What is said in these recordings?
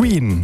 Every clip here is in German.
Queen.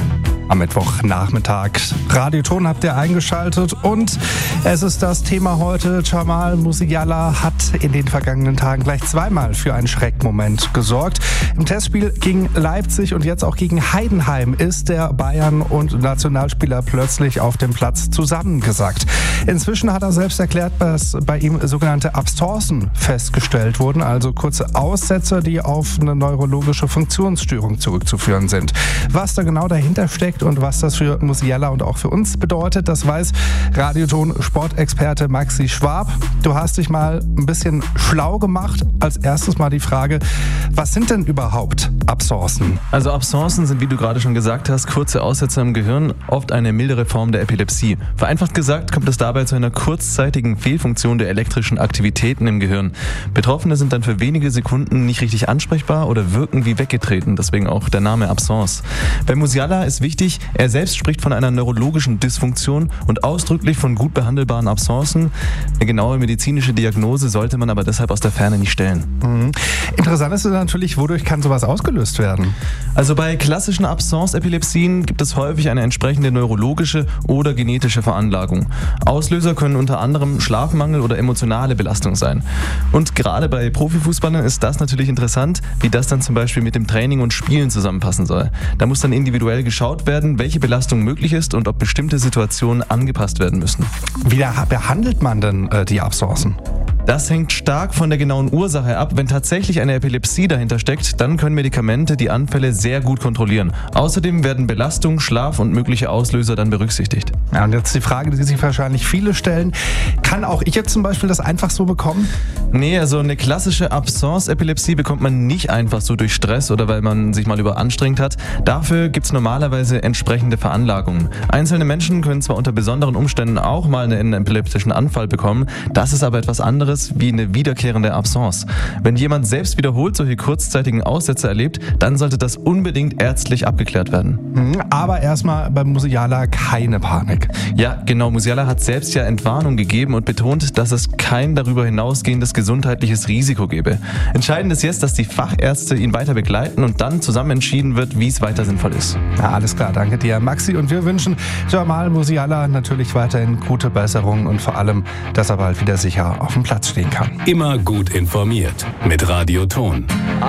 Am Mittwochnachmittag. Radio Ton habt ihr eingeschaltet und es ist das Thema heute. Jamal Musiala hat in den vergangenen Tagen gleich zweimal für einen Schreckmoment gesorgt. Im Testspiel gegen Leipzig und jetzt auch gegen Heidenheim ist der Bayern- und Nationalspieler plötzlich auf dem Platz zusammengesackt. Inzwischen hat er selbst erklärt, dass bei ihm sogenannte Absenzen festgestellt wurden, also kurze Aussetzer, die auf eine neurologische Funktionsstörung zurückzuführen sind. Was da genau dahinter steckt und was das für Musiala und auch für uns bedeutet, das weiß Radioton-Sportexperte Maxi Schwab. Du hast dich mal ein bisschen schlau gemacht. Als erstes mal die Frage, was sind denn überhaupt Absenzen? Also Absenzen sind, wie du gerade schon gesagt hast, kurze Aussetzer im Gehirn, oft eine mildere Form der Epilepsie. Vereinfacht gesagt kommt es dabei zu einer kurzzeitigen Fehlfunktion der elektrischen Aktivitäten im Gehirn. Betroffene sind dann für wenige Sekunden nicht richtig ansprechbar oder wirken wie weggetreten, deswegen auch der Name Absence. Bei Musiala ist wichtig, er selbst spricht von einer neurologischen Dysfunktion und ausdrücklich von gut behandelbaren Absencen. Eine genaue medizinische Diagnose sollte man aber deshalb aus der Ferne nicht stellen. Mhm. Interessant ist natürlich, wodurch kann sowas ausgelöst werden? Also bei klassischen Absence-Epilepsien gibt es häufig eine entsprechende neurologische oder genetische Veranlagung. Auslöser können unter anderem Schlafmangel oder emotionale Belastung sein. Und gerade bei Profifußballern ist das natürlich interessant, wie das dann zum Beispiel mit dem Training und Spielen zusammenpassen soll. Da muss dann individuell geschaut werden, welche Belastung möglich ist und ob bestimmte Situationen angepasst werden müssen. Wie behandelt man denn die Absencen? Das hängt stark von der genauen Ursache ab. Wenn tatsächlich eine Epilepsie dahinter steckt, dann können Medikamente die Anfälle sehr gut kontrollieren. Außerdem werden Belastung, Schlaf und mögliche Auslöser dann berücksichtigt. Ja, und jetzt die Frage, die sich wahrscheinlich viele stellen. Kann auch ich jetzt zum Beispiel das einfach so bekommen? Nee, also eine klassische Absence-Epilepsie bekommt man nicht einfach so durch Stress oder weil man sich mal überanstrengt hat. Dafür gibt es normalerweise entsprechende Veranlagungen. Einzelne Menschen können zwar unter besonderen Umständen auch mal einen epileptischen Anfall bekommen, das ist aber etwas anderes wie eine wiederkehrende Absence. Wenn jemand selbst wiederholt solche kurzzeitigen Aussätze erlebt, dann sollte das unbedingt ärztlich abgeklärt werden. Aber erstmal bei Musiala keine Panik. Ja, genau. Musiala hat selbst ja Entwarnung gegeben und betont, dass es kein darüber hinausgehendes gesundheitliches Risiko gebe. Entscheidend ist jetzt, dass die Fachärzte ihn weiter begleiten und dann zusammen entschieden wird, wie es weiter sinnvoll ist. Ja, alles klar, danke dir, Maxi. Und wir wünschen Jamal Musiala natürlich weiterhin gute Besserung und vor allem, dass er bald wieder sicher auf dem Platz stehen kann. Immer gut informiert mit Radio Ton.